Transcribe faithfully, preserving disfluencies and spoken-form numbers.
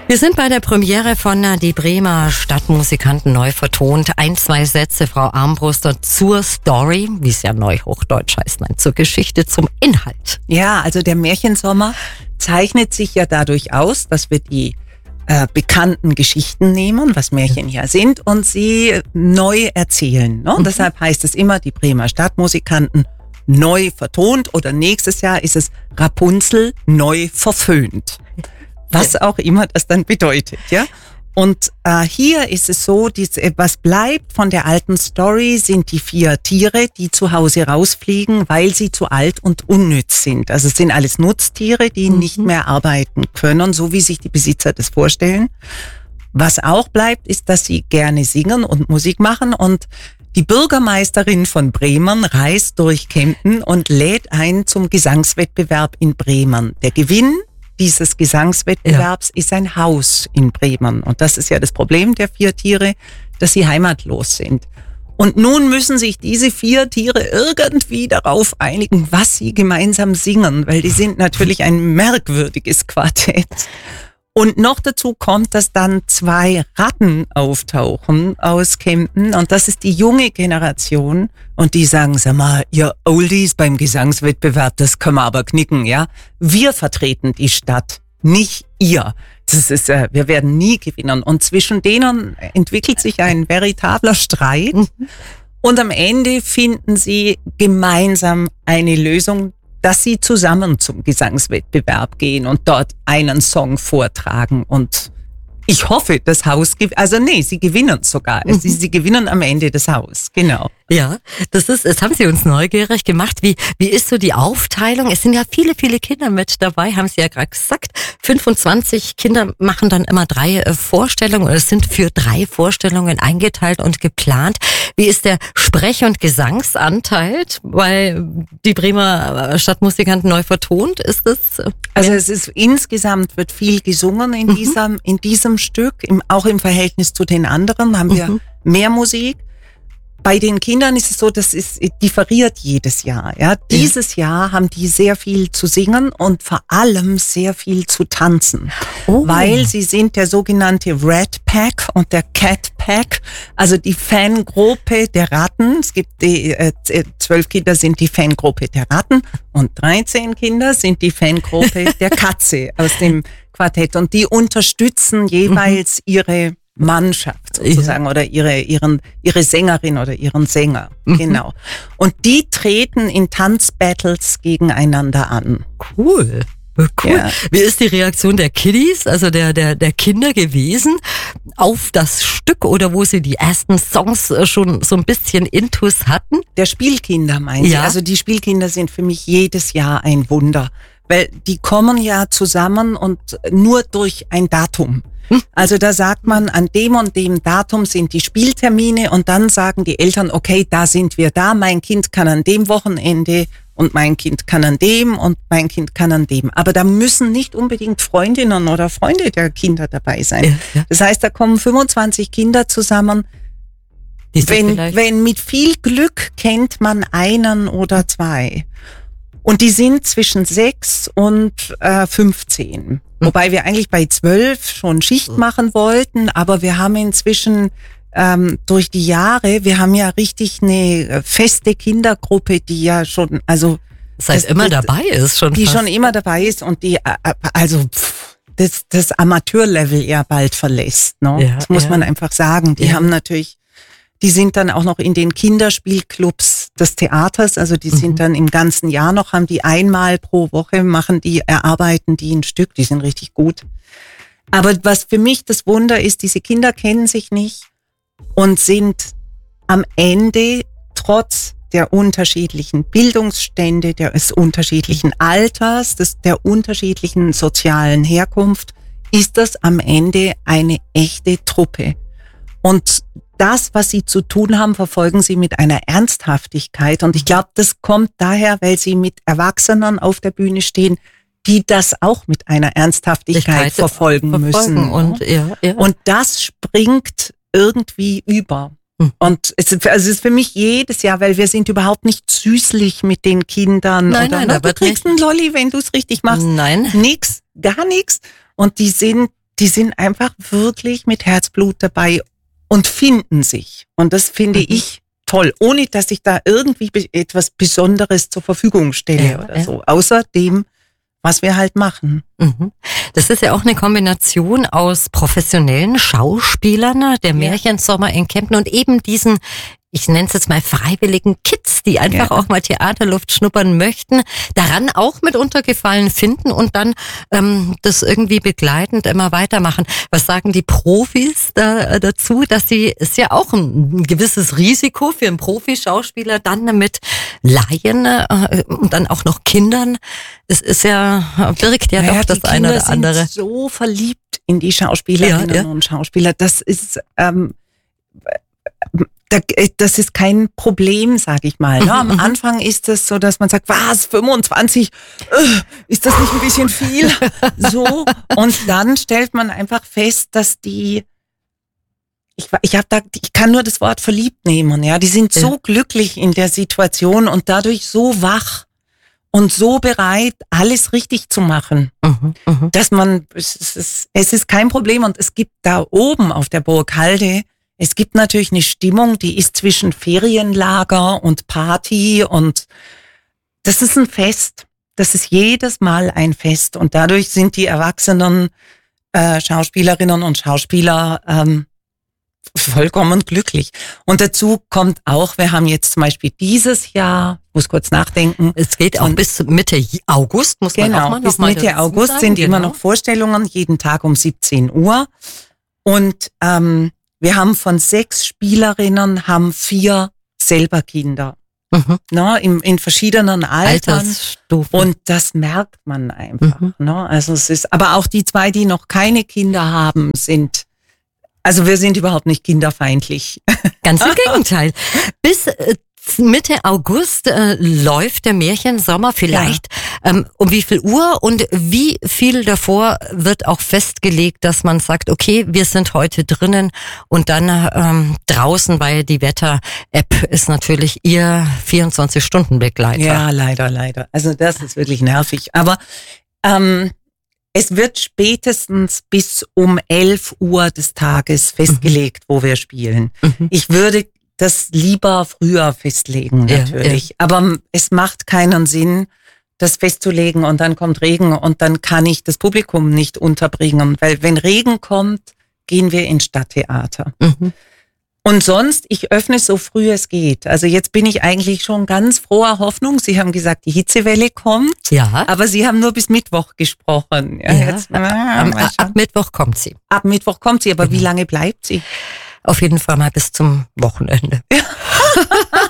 Wir sind bei der Premiere von Die Bremer Stadtmusikanten neu vertont. Ein, zwei Sätze, Frau Armbruster, zur Story, wie es ja neuhochdeutsch heißt, nein, zur Geschichte, zum Inhalt. Ja, also der Märchensommer zeichnet sich ja dadurch aus, dass wir die äh, bekannten Geschichten nehmen, was Märchen ja sind, und sie neu erzählen. Ne? Und mhm. deshalb heißt es immer, die Bremer Stadtmusikanten neu vertont, oder nächstes Jahr ist es Rapunzel neu verföhnt. Was ja. auch immer das dann bedeutet, ja. Und äh, hier ist es so, dies, was bleibt von der alten Story, sind die vier Tiere, die zu Hause rausfliegen, weil sie zu alt und unnütz sind. Also es sind alles Nutztiere, die mhm. nicht mehr arbeiten können, so wie sich die Besitzer das vorstellen. Was auch bleibt, ist, dass sie gerne singen und Musik machen, und die Bürgermeisterin von Bremen reist durch Kempten und lädt ein zum Gesangswettbewerb in Bremen. Der Gewinn dieses Gesangswettbewerbs ja. ist ein Haus in Bremen. Und das ist ja das Problem der vier Tiere, dass sie heimatlos sind. Und nun müssen sich diese vier Tiere irgendwie darauf einigen, was sie gemeinsam singen, weil die sind natürlich ein merkwürdiges Quartett. Und noch dazu kommt, dass dann zwei Ratten auftauchen aus Kempten, und das ist die junge Generation, und die sagen, sag mal, ihr Oldies beim Gesangswettbewerb, das können wir aber knicken, ja. Wir vertreten die Stadt, nicht ihr. Das ist, äh, wir werden nie gewinnen. Und zwischen denen entwickelt sich ein veritabler Streit. Und am Ende finden sie gemeinsam eine Lösung, dass sie zusammen zum Gesangswettbewerb gehen und dort einen Song vortragen. Und ich hoffe, das Haus, also nee, sie gewinnen sogar. Mhm. Sie, sie gewinnen am Ende das Haus, genau. Ja, das ist, das haben Sie uns neugierig gemacht. Wie, wie ist so die Aufteilung? Es sind ja viele, viele Kinder mit dabei, haben Sie ja gerade gesagt. fünfundzwanzig Kinder machen dann immer drei Vorstellungen, oder es sind für drei Vorstellungen eingeteilt und geplant. Wie ist der Sprech- und Gesangsanteil bei die Bremer Stadtmusikanten neu vertont? Ist das? Also es ist insgesamt wird viel gesungen in mhm. diesem, in diesem Stück. Im, auch im Verhältnis zu den anderen haben wir mhm. mehr Musik. Bei den Kindern ist es so, das ist differiert jedes Jahr. Ja, dieses ja. Jahr haben die sehr viel zu singen und vor allem sehr viel zu tanzen, oh. weil sie sind der sogenannte Rat Pack und der Cat Pack, also die Fangruppe der Ratten. Es gibt die äh, zwölf Kinder sind die Fangruppe der Ratten und dreizehn Kinder sind die Fangruppe der Katze aus dem Quartett, und die unterstützen jeweils mhm. ihre Mannschaft sozusagen ja. oder ihre ihren ihre Sängerin oder ihren Sänger, mhm. genau. Und die treten in Tanzbattles gegeneinander an. Cool. Cool. Ja. Wie ist die Reaktion der Kiddies, also der der der Kinder gewesen auf das Stück, oder wo sie die ersten Songs schon so ein bisschen Intus hatten? Der Spielkinder, meinen ja. Sie? Also die Spielkinder sind für mich jedes Jahr ein Wunder, weil die kommen ja zusammen und nur durch ein Datum. Also da sagt man, an dem und dem Datum sind die Spieltermine, und dann sagen die Eltern, okay, da sind wir da, mein Kind kann an dem Wochenende und mein Kind kann an dem und mein Kind kann an dem. Aber da müssen nicht unbedingt Freundinnen oder Freunde der Kinder dabei sein. Ja, ja. Das heißt, da kommen fünfundzwanzig Kinder zusammen. Wenn, wenn mit viel Glück kennt man einen oder zwei. Und die sind zwischen sechs und äh, fünfzehn. Wobei wir eigentlich bei zwölf schon Schicht machen wollten, aber wir haben inzwischen ähm, durch die Jahre, wir haben ja richtig eine feste Kindergruppe, die ja schon, also seit das, immer das, dabei ist, schon die fast. schon immer dabei ist und die, also pff, das, das Amateurlevel ja bald verlässt. Ne? Ja, das muss ja. man einfach sagen. Die ja. haben natürlich, die sind dann auch noch in den Kinderspielclubs des Theaters, also die mhm. sind dann im ganzen Jahr noch, haben die einmal pro Woche, machen die, erarbeiten die ein Stück, die sind richtig gut. Aber was für mich das Wunder ist, diese Kinder kennen sich nicht und sind am Ende trotz der unterschiedlichen Bildungsstände, des unterschiedlichen Alters, des, der unterschiedlichen sozialen Herkunft, ist das am Ende eine echte Truppe. Und das, was sie zu tun haben, verfolgen sie mit einer Ernsthaftigkeit. Und ich glaube, das kommt daher, weil sie mit Erwachsenen auf der Bühne stehen, die das auch mit einer Ernsthaftigkeit verfolgen, verfolgen müssen. Und, ja, ja. und das springt irgendwie über. Hm. Und es ist, also es ist für mich jedes Jahr, weil wir sind überhaupt nicht süßlich mit den Kindern. Nein, oder, nein, na, aber du kriegst einen Lolli, wenn du es richtig machst. Nein. Nix, gar nichts. Und die sind die sind einfach wirklich mit Herzblut dabei und finden sich. Und das finde mhm. ich toll, ohne dass ich da irgendwie etwas Besonderes zur Verfügung stelle ja, oder ja. so. Außer dem, was wir halt machen. Mhm. Das ist ja auch eine Kombination aus professionellen Schauspielern, der Märchensommer in Kempten und eben diesen, ich nenne es jetzt mal freiwilligen Kids, die einfach ja. auch mal Theaterluft schnuppern möchten, daran auch mitunter Gefallen finden und dann ähm, das irgendwie begleitend immer weitermachen. Was sagen die Profis da, dazu, dass sie, ist ja auch ein, ein gewisses Risiko für einen Profischauspieler, dann mit Laien äh, und dann auch noch Kindern. Es ist ja, birgt ja naja, doch das eine oder andere. Die Kinder sind so verliebt in die Schauspielerinnen ja, ja. und Schauspieler. Das ist... Ähm, Das ist kein Problem, sage ich mal. Am Anfang ist es so, dass man sagt, was, fünfundzwanzig, ist das nicht ein bisschen viel? So. Und dann stellt man einfach fest, dass die, ich, ich, hab da, ich kann nur das Wort verliebt nehmen, ja. Die sind so ja. glücklich in der Situation und dadurch so wach und so bereit, alles richtig zu machen, mhm, mh. dass man, es ist, es ist kein Problem. Und es gibt da oben auf der Burg Halde, es gibt natürlich eine Stimmung, die ist zwischen Ferienlager und Party und das ist ein Fest. Das ist jedes Mal ein Fest und dadurch sind die erwachsenen äh, Schauspielerinnen und Schauspieler ähm, vollkommen glücklich. Und dazu kommt auch, wir haben jetzt zum Beispiel dieses Jahr, ich muss kurz nachdenken. Es geht auch bis Mitte August, muss man genau, auch mal bis noch mal Mitte August sagen. sind genau. immer noch Vorstellungen, jeden Tag um siebzehn Uhr und ähm, wir haben von sechs Spielerinnen, haben vier selber Kinder. Mhm. Ne, in, in verschiedenen Altern. Altersstufen. Und das merkt man einfach. Mhm. Ne? Also es ist, aber auch die zwei, die noch keine Kinder haben, sind, also wir sind überhaupt nicht kinderfeindlich. Ganz im Gegenteil. Bis äh, Mitte August äh, läuft der Märchensommer vielleicht. Ja. Ähm, um wie viel Uhr und wie viel davor wird auch festgelegt, dass man sagt, okay, wir sind heute drinnen und dann ähm, draußen, weil die Wetter-App ist natürlich ihr vierundzwanzig-Stunden-Begleiter. Ja, leider, leider. Also das ist wirklich nervig. Aber ähm, es wird spätestens bis um elf Uhr des Tages festgelegt, mhm. wo wir spielen. Mhm. Ich würde das lieber früher festlegen, natürlich. Ja, ja. Aber es macht keinen Sinn, das festzulegen und dann kommt Regen und dann kann ich das Publikum nicht unterbringen. Weil wenn Regen kommt, gehen wir ins Stadttheater. Mhm. Und sonst, ich öffne so früh es geht. Also jetzt bin ich eigentlich schon ganz froher Hoffnung. Sie haben gesagt, die Hitzewelle kommt. Ja. Aber Sie haben nur bis Mittwoch gesprochen. Ja, ja. Jetzt, ah, ab, ab Mittwoch kommt sie. Ab Mittwoch kommt sie, aber mhm. wie lange bleibt sie? Auf jeden Fall mal bis zum Wochenende. Ja.